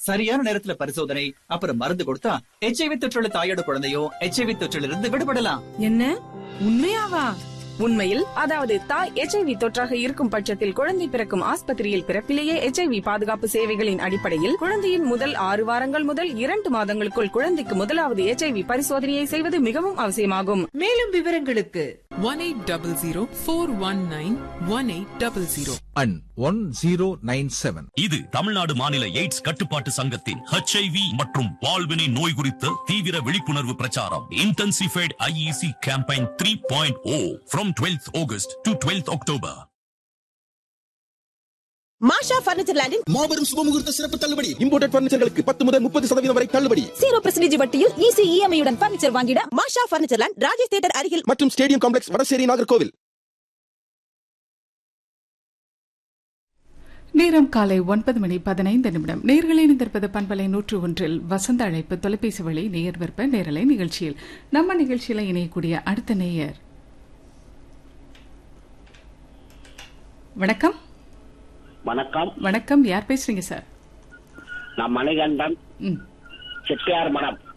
சரியான நேரத்துல பரிசோதனை அப்புறம் மருந்து கொடுத்தா HIV தொற்றுள்ள தாயோட குழந்தையோ HIV தொற்றிலிருந்து இருந்து விடுபடலாம். என்ன உண்மையாவா? உண்மையில், அதாவது தாய் HIV தொற்றாக இருக்கும் பட்சத்தில் குழந்தை பிறக்கும் ஆஸ்பத்திரியில் பிறப்பிலேயே HIV பாதுகாப்பு சேவைகளின் அடிப்படையில் குழந்தையின் முதல் 6 வாரங்கள் முதல் 2 மாதங்களுக்குள் குழந்தைக்கு முதலாவது HIV பரிசோதனையை செய்வது மிகவும் அவசியமாகும். மேலும் விவரங்களுக்கு 1800-419-1800 and 1097. இது தமிழ்நாடு மாநில எய்ட்ஸ் கட்டுப்பாட்டு சங்கத்தின் HIV மற்றும் பால்வினை நோய் குறித்த தீவிர விழிப்புணர்வு பிரச்சாரம். Intensified IEC campaign 3.0 from 12th August to 12th October. Masha furniture லேண்டில் மாபெரும் சுபமுகூர்த்த சிறப்பு தள்ளுபடி. இம்போர்ட்டட் பர்னிச்சர்களுக்கு 10 முதல் 30% வரை தள்ளுபடி. 0% வட்டியில் ஈஸி EMI உடன் பர்னிச்சர் வாங்கிட மாஷா பர்னிச்சர் லேண்ட், ராஜேஷ் தியேட்டர் அருகில் மற்றும் ஸ்டேடியம் காம்ப்ளெக்ஸ், வடசேரி, நாகர்கோவில். நேரம் காலை 9:15 நேயர்கள் இணைந்திருப்பது பண்பலை 101 வசந்த அழைப்பு தொலைபேசி வழி நேயர் விருப்ப நேரலை நிகழ்ச்சியில். நம்ம நிகழ்ச்சியில இணையக்கூடிய அடுத்த நேயர். வணக்கம். வணக்கம். வணக்கம், யார் பேசுறீங்க சார்? நான் மணிகண்டன், செட்டியார் மடம்.